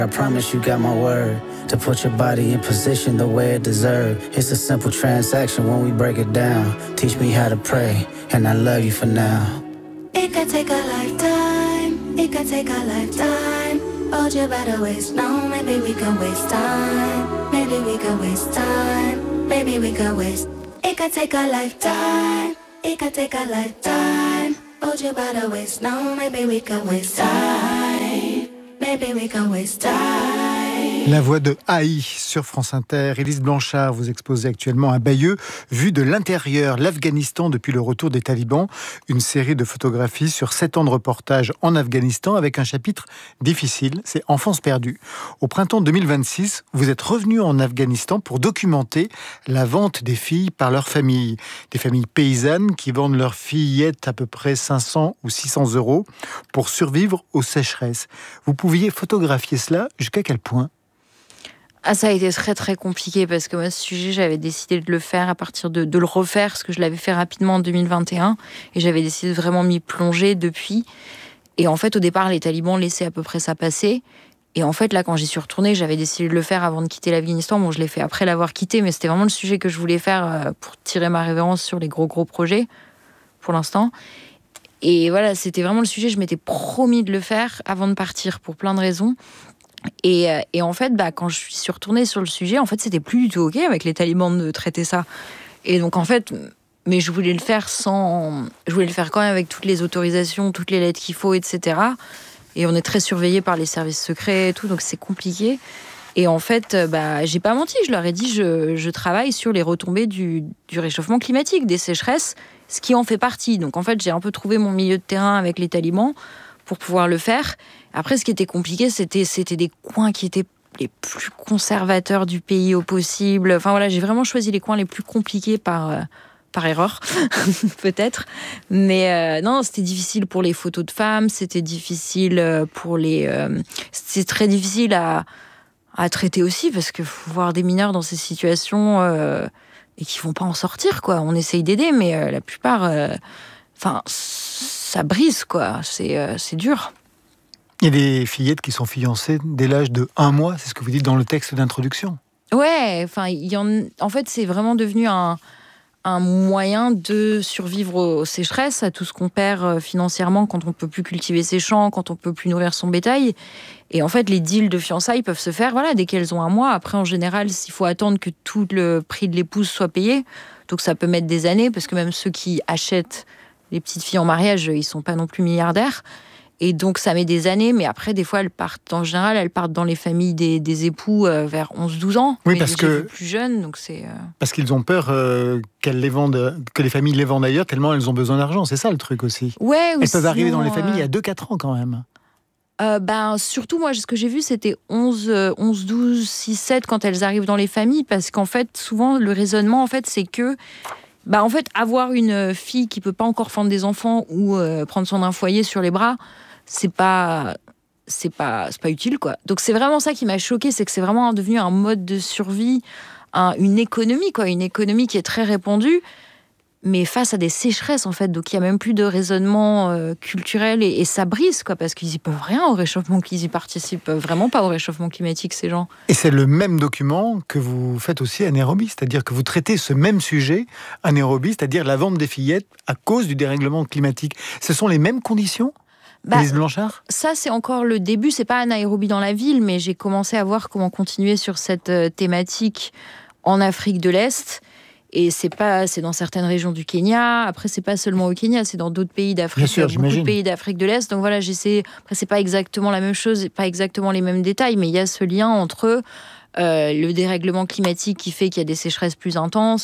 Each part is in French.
I promise you got my word to put your body in position the way it deserves. It's a simple transaction when we break it down. Teach me how to pray, and I love you for now. It could take a lifetime, it could take a lifetime. Hold you better waste, no, maybe we can waste time. Maybe we can waste time, maybe we can waste. It could take a lifetime, it could take a lifetime. Hold you better waste, no, maybe we can waste time. Maybe we can waste time. La voix de Haï sur France Inter. Élise Blanchard, vous exposez actuellement à Bayeux, vue de l'intérieur, l'Afghanistan depuis le retour des talibans. Une série de photographies sur 7 ans de reportage en Afghanistan avec un chapitre difficile, c'est Enfance perdue. Au printemps 2026, vous êtes revenu en Afghanistan pour documenter la vente des filles par leurs familles. Des familles paysannes qui vendent leurs fillettes à peu près 500 ou 600 euros pour survivre aux sécheresses. Vous pouviez photographier cela jusqu'à quel point ? Ah, ça a été très très compliqué parce que moi, ce sujet, j'avais décidé de le faire à partir de le refaire, parce que je l'avais fait rapidement en 2021 et j'avais décidé de vraiment m'y plonger depuis. Et en fait, au départ, les talibans laissaient à peu près ça passer. Et en fait, là, quand j'y suis retournée, j'avais décidé de le faire avant de quitter l'Afghanistan. Bon, je l'ai fait après l'avoir quitté, mais c'était vraiment le sujet que je voulais faire pour tirer ma révérence sur les gros projets, pour l'instant. Et voilà, c'était vraiment le sujet, je m'étais promis de le faire avant de partir, pour plein de raisons. Et en fait, quand je suis retournée sur le sujet, en fait, c'était plus du tout OK avec les talibans de traiter ça. Et donc, en fait, mais je voulais le faire je voulais le faire quand même avec toutes les autorisations, toutes les lettres qu'il faut, etc. Et on est très surveillés par les services secrets et tout, donc c'est compliqué. Et en fait, j'ai pas menti, je leur ai dit, je travaille sur les retombées du réchauffement climatique, des sécheresses, ce qui en fait partie. Donc en fait, j'ai un peu trouvé mon milieu de terrain avec les talibans pour pouvoir le faire. Après, ce qui était compliqué, c'était des coins qui étaient les plus conservateurs du pays au possible. Enfin voilà, j'ai vraiment choisi les coins les plus compliqués par erreur, peut-être. Mais non, c'était difficile pour les photos de femmes, c'était difficile pour c'était très difficile à traiter aussi, parce que faut voir des mineurs dans ces situations et qui vont pas en sortir, quoi. On essaye d'aider, mais la plupart, ça brise, quoi. C'est dur. Il y a des fillettes qui sont fiancées dès l'âge de 1 mois, c'est ce que vous dites dans le texte d'introduction. Ouais, en fait, c'est vraiment devenu un moyen de survivre aux sécheresses, à tout ce qu'on perd financièrement quand on peut plus cultiver ses champs, quand on peut plus nourrir son bétail. Et en fait, les deals de fiançailles peuvent se faire dès qu'elles ont 1 mois. Après, en général, il faut attendre que tout le prix de l'épouse soit payé. Donc ça peut mettre des années, parce que même ceux qui achètent les petites filles en mariage, ils sont pas non plus milliardaires. Et donc, ça met des années, mais après, des fois, elles partent dans les familles des époux vers 11-12 ans. Oui, mais parce que plus jeunes, donc c'est... Parce qu'ils ont peur que les familles les vendent ailleurs, tellement elles ont besoin d'argent. C'est ça le truc aussi. Ouais, elles peuvent arriver dans les familles à 2-4 ans quand même. Surtout, moi, ce que j'ai vu, c'était 11, 12, 6, 7 quand elles arrivent dans les familles, parce qu'en fait, souvent, le raisonnement, en fait, c'est que en fait, avoir une fille qui peut pas encore fendre des enfants ou prendre soin d'un foyer sur les bras, c'est pas utile, quoi. Donc c'est vraiment ça qui m'a choquée, c'est que c'est vraiment devenu un mode de survie, une économie, quoi, une économie qui est très répandue, mais face à des sécheresses, en fait. Donc il y a même plus de raisonnement culturel, et ça brise, quoi, parce qu'ils y peuvent rien au réchauffement, qu'ils y participent vraiment pas au réchauffement climatique, ces gens. Et c'est le même document que vous faites aussi à Nairobi, c'est-à-dire que vous traitez ce même sujet à Nairobi, c'est-à-dire la vente des fillettes à cause du dérèglement climatique. Ce sont les mêmes conditions ? Élise Blanchard ? Ça, c'est encore le début. C'est pas à Nairobi dans la ville, mais j'ai commencé à voir comment continuer sur cette thématique en Afrique de l'Est. Et c'est dans certaines régions du Kenya. Après, c'est pas seulement au Kenya, c'est dans d'autres pays d'Afrique. Bien sûr, beaucoup de pays d'Afrique de l'Est. Donc voilà, j'essaie. Après, c'est pas exactement la même chose, pas exactement les mêmes détails, mais il y a ce lien entre le dérèglement climatique qui fait qu'il y a des sécheresses plus intenses,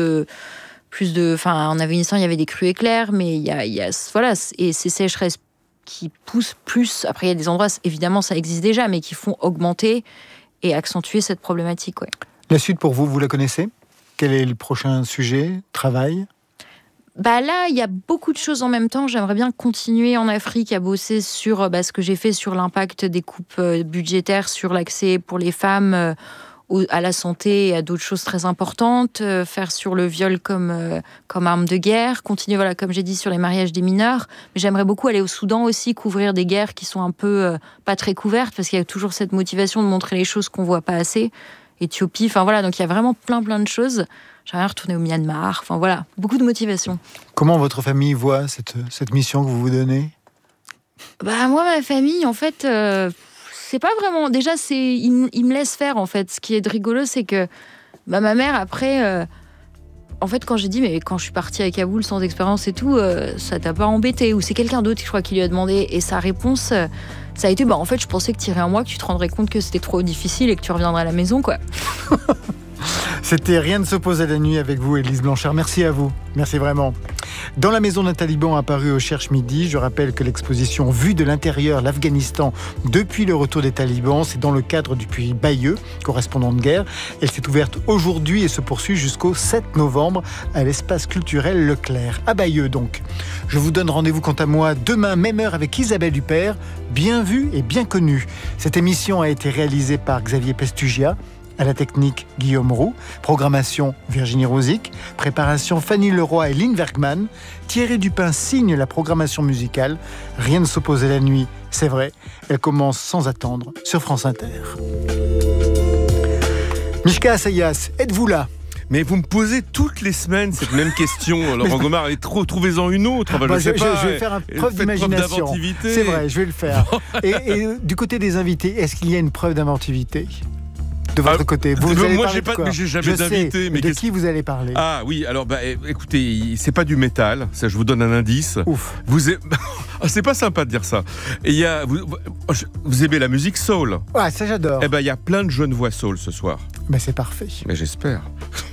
en Afghanistan, il y avait des crues éclairs, mais il y a et ces sécheresses qui poussent plus. Après, il y a des endroits, évidemment, ça existe déjà, mais qui font augmenter et accentuer cette problématique. Ouais. La suite, pour vous, vous la connaissez ? Quel est le prochain sujet, travail ? Là, il y a beaucoup de choses en même temps. J'aimerais bien continuer en Afrique à bosser sur ce que j'ai fait sur l'impact des coupes budgétaires sur l'accès pour les femmes à la santé et à d'autres choses très importantes, faire sur le viol comme arme de guerre, continuer, voilà, comme j'ai dit, sur les mariages des mineurs. Mais j'aimerais beaucoup aller au Soudan aussi, couvrir des guerres qui sont un peu pas très couvertes, parce qu'il y a toujours cette motivation de montrer les choses qu'on voit pas assez. Éthiopie, enfin voilà, donc il y a vraiment plein de choses. J'aimerais retourner au Myanmar, enfin voilà, beaucoup de motivation. Comment votre famille voit cette mission que vous vous donnez ? Moi, ma famille, en fait... c'est pas vraiment... Déjà, ils me laissent faire, en fait. Ce qui est rigolo, c'est que ma mère, après... en fait, quand j'ai dit, mais quand je suis partie à Kaboul sans expérience et tout, ça t'a pas embêté? Ou c'est quelqu'un d'autre, je crois, qui lui a demandé. Et sa réponse, ça a été, en fait, je pensais que t'irais un mois, que tu te rendrais compte que c'était trop difficile et que tu reviendrais à la maison, quoi. C'était Rien ne s'oppose à la nuit avec vous, Élise Blanchard. Merci à vous. Merci vraiment. Dans la maison d'un taliban apparu au Cherche Midi, je rappelle que l'exposition Vue de l'intérieur, l'Afghanistan depuis le retour des talibans, c'est dans le cadre du puits Bayeux, correspondant de guerre. Elle s'est ouverte aujourd'hui et se poursuit jusqu'au 7 novembre à l'espace culturel Leclerc, à Bayeux donc. Je vous donne rendez-vous quant à moi demain, même heure, avec Isabelle Huppert, bien vue et bien connue. Cette émission a été réalisée par Xavier Pestugia. À la technique, Guillaume Roux. Programmation, Virginie Rosic. Préparation, Fanny Leroy et Lynn Bergman. Thierry Dupin signe la programmation musicale. Rien ne s'oppose à la nuit, c'est vrai. Elle commence sans attendre sur France Inter. Mishka Assayas, êtes-vous là ? Mais vous me posez toutes les semaines cette même question, Laurent Gomard. Trouvez-en une autre. Je vais faire une preuve d'imagination. C'est vrai, je vais le faire. Et du côté des invités, est-ce qu'il y a une preuve d'inventivité ? De votre côté, moi j'ai jamais d'invité. Mais de qui vous allez parler ? Ah oui, alors écoutez, c'est pas du métal, ça je vous donne un indice. Ouf. C'est pas sympa de dire ça. Et vous aimez la musique soul ? Ouais, ça j'adore. Il y a plein de jeunes voix soul ce soir. Mais c'est parfait. Mais j'espère.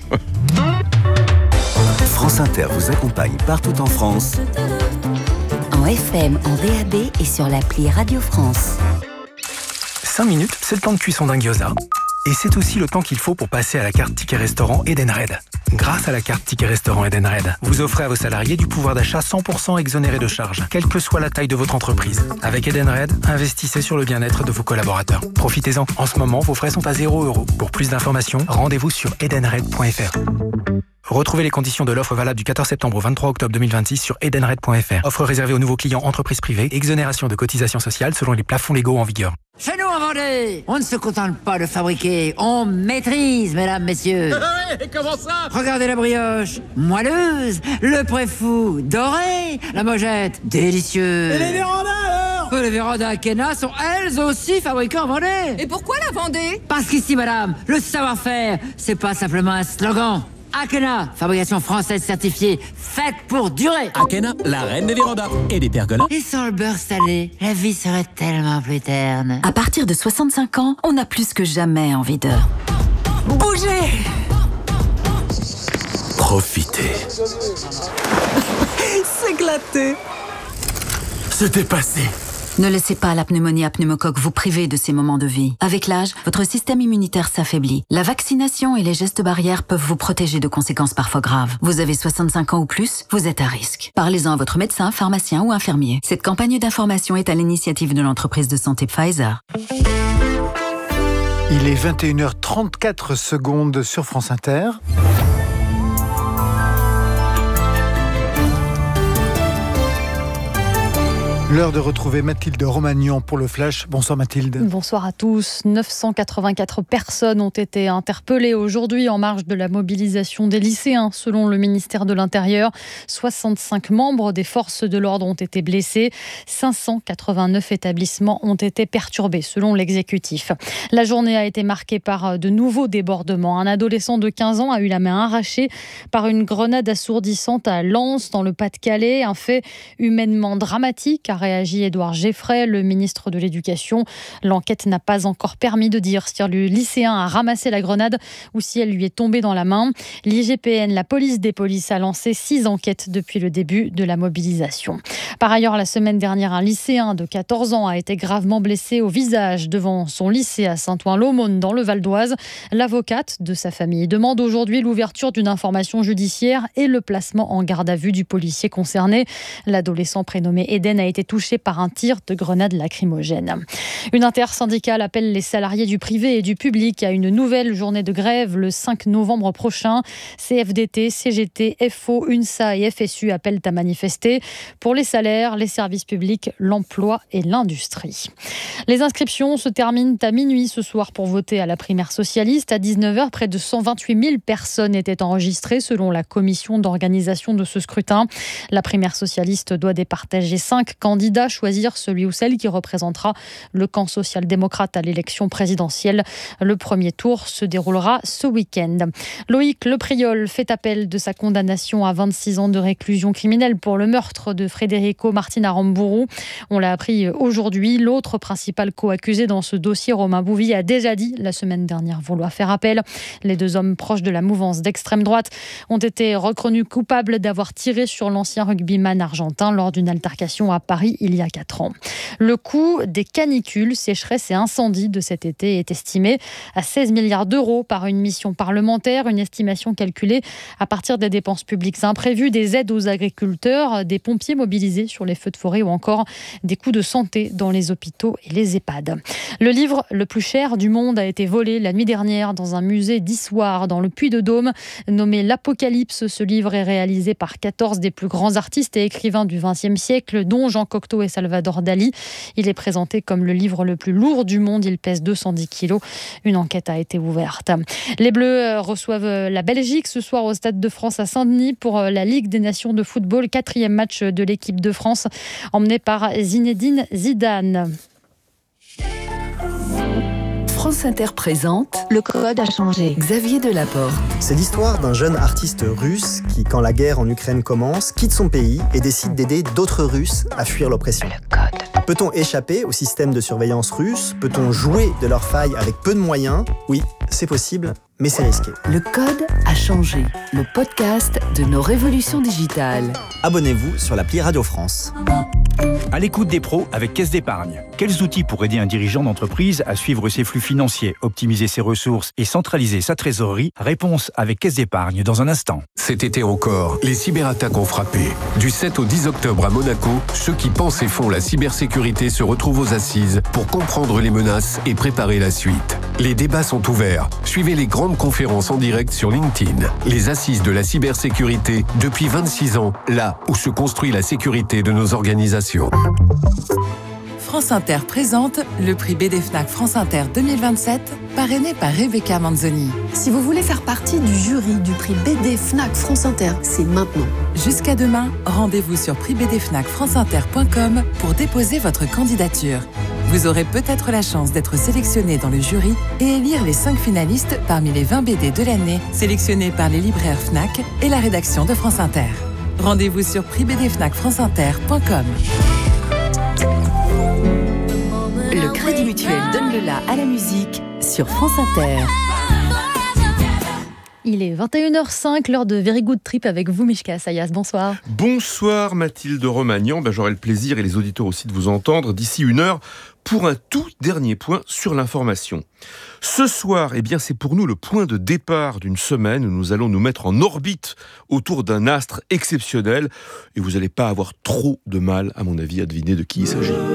France Inter vous accompagne partout en France. En FM, en DAB et sur l'appli Radio France. 5 minutes, c'est le temps de cuisson d'un gyoza. Et c'est aussi le temps qu'il faut pour passer à la carte Ticket Restaurant Edenred. Grâce à la carte Ticket Restaurant Edenred, vous offrez à vos salariés du pouvoir d'achat 100% exonéré de charges, quelle que soit la taille de votre entreprise. Avec Edenred, investissez sur le bien-être de vos collaborateurs. Profitez-en. En ce moment, vos frais sont à 0 €. Pour plus d'informations, rendez-vous sur edenred.fr. Retrouvez les conditions de l'offre valable du 14 septembre au 23 octobre 2026 sur edenred.fr. Offre réservée aux nouveaux clients entreprises privées. Exonération de cotisations sociales selon les plafonds légaux en vigueur. Chez nous en Vendée, on ne se contente pas de fabriquer, on maîtrise, mesdames, messieurs. Et comment ça ? Regardez la brioche, moelleuse, le préfou, doré, la mojette, délicieux. Et les vérandas alors ? Les vérandas Akena sont elles aussi fabriquées en Vendée. Et pourquoi la Vendée ? Parce qu'ici, madame, le savoir-faire, c'est pas simplement un slogan. Akena, fabrication française certifiée, faite pour durer. Akena, la reine des vérandas et des pergolas. Et sans le beurre salé, la vie serait tellement plus terne. À partir de 65 ans, on a plus que jamais envie de bouger. Profitez. S'éclater. Se dépasser. Ne laissez pas la pneumonie à pneumocoque vous priver de ces moments de vie. Avec l'âge, votre système immunitaire s'affaiblit. La vaccination et les gestes barrières peuvent vous protéger de conséquences parfois graves. Vous avez 65 ans ou plus, vous êtes à risque. Parlez-en à votre médecin, pharmacien ou infirmier. Cette campagne d'information est à l'initiative de l'entreprise de santé Pfizer. Il est 21h34 sur France Inter. L'heure de retrouver Mathilde Romagnan pour le Flash. Bonsoir Mathilde. Bonsoir à tous. 984 personnes ont été interpellées aujourd'hui en marge de la mobilisation des lycéens, selon le ministère de l'Intérieur. 65 membres des forces de l'ordre ont été blessés. 589 établissements ont été perturbés, selon l'exécutif. La journée a été marquée par de nouveaux débordements. Un adolescent de 15 ans a eu la main arrachée par une grenade assourdissante à Lens, dans le Pas-de-Calais. Un fait humainement dramatique, a réagi Édouard Geffray, le ministre de l'Éducation. L'enquête n'a pas encore permis de dire si le lycéen a ramassé la grenade ou si elle lui est tombée dans la main. L'IGPN, la police des polices, a lancé 6 enquêtes depuis le début de la mobilisation. Par ailleurs, la semaine dernière, un lycéen de 14 ans a été gravement blessé au visage devant son lycée à Saint-Ouen-l'Aumône, dans le Val d'Oise. L'avocate de sa famille demande aujourd'hui l'ouverture d'une information judiciaire et le placement en garde à vue du policier concerné. L'adolescent prénommé Eden a été touchés par un tir de grenade lacrymogène. Une intersyndicale appelle les salariés du privé et du public à une nouvelle journée de grève le 5 novembre prochain. CFDT, CGT, FO, UNSA et FSU appellent à manifester pour les salaires, les services publics, l'emploi et l'industrie. Les inscriptions se terminent à minuit ce soir pour voter à la primaire socialiste. À 19h, près de 128 000 personnes étaient enregistrées selon la commission d'organisation de ce scrutin. La primaire socialiste doit départager 5 candidats, choisir celui ou celle qui représentera le camp social-démocrate à l'élection présidentielle. Le premier tour se déroulera ce week-end. Loïc Lepriol fait appel de sa condamnation à 26 ans de réclusion criminelle pour le meurtre de Federico Martin Aramburu. On l'a appris aujourd'hui. L'autre principal co-accusé dans ce dossier, Romain Bouvy, a déjà dit la semaine dernière vouloir faire appel. Les 2 hommes proches de la mouvance d'extrême droite ont été reconnus coupables d'avoir tiré sur l'ancien rugbyman argentin lors d'une altercation à Paris il y a 4 ans. Le coût des canicules, sécheresses et incendies de cet été est estimé à 16 milliards d'euros par une mission parlementaire, une estimation calculée à partir des dépenses publiques imprévues, des aides aux agriculteurs, des pompiers mobilisés sur les feux de forêt ou encore des coûts de santé dans les hôpitaux et les EHPAD. Le livre le plus cher du monde a été volé la nuit dernière dans un musée d'Issoire dans le Puy-de-Dôme. Nommé l'Apocalypse, ce livre est réalisé par 14 des plus grands artistes et écrivains du XXe siècle, dont Jean Cocteau et Salvador Dali. Il est présenté comme le livre le plus lourd du monde. Il pèse 210 kilos. Une enquête a été ouverte. Les Bleus reçoivent la Belgique ce soir au Stade de France à Saint-Denis pour la Ligue des Nations de football. 4e match de l'équipe de France emmenée par Zinedine Zidane. France Inter présente Le Code a changé. Xavier Delaporte. C'est l'histoire d'un jeune artiste russe qui, quand la guerre en Ukraine commence, quitte son pays et décide d'aider d'autres Russes à fuir l'oppression. Le Code. Peut-on échapper au système de surveillance russe ? Peut-on jouer de leurs failles avec peu de moyens ? Oui, c'est possible, mais c'est risqué. Le Code a changé. Le podcast de nos révolutions digitales. Abonnez-vous sur l'appli Radio France. À l'écoute des pros avec Caisse d'Épargne. Quels outils pour aider un dirigeant d'entreprise à suivre ses flux financiers, optimiser ses ressources et centraliser sa trésorerie ? Réponse avec Caisse d'Épargne dans un instant. Cet été encore, les cyberattaques ont frappé. Du 7 au 10 octobre à Monaco, ceux qui pensent et font la cybersécurité se retrouvent aux assises pour comprendre les menaces et préparer la suite. Les débats sont ouverts. Suivez les grandes conférences en direct sur LinkedIn. Les assises de la cybersécurité depuis 26 ans, là où se construit la sécurité de nos organisations. France Inter présente le prix BD Fnac France Inter 2027, parrainé par Rebecca Manzoni. Si vous voulez faire partie du jury du prix BD Fnac France Inter, c'est maintenant. Jusqu'à demain, rendez-vous sur prixbdfnacfranceinter.com pour déposer votre candidature. Vous aurez peut-être la chance d'être sélectionné dans le jury et élire les 5 finalistes parmi les 20 BD de l'année, sélectionnés par les libraires Fnac et la rédaction de France Inter. Rendez-vous sur prixbdfnacfranceinter.com. Le Crédit Mutuel donne le la à la musique sur France Inter. Il est 21h05, l'heure de Very Good Trip avec vous, Mishka Assayas. Bonsoir. Bonsoir, Mathilde Romagnan. J'aurai le plaisir et les auditeurs aussi de vous entendre d'ici 1 heure pour un tout dernier point sur l'information. Ce soir, c'est pour nous le point de départ d'une semaine où nous allons nous mettre en orbite autour d'un astre exceptionnel et vous n'allez pas avoir trop de mal, à mon avis, à deviner de qui il s'agit.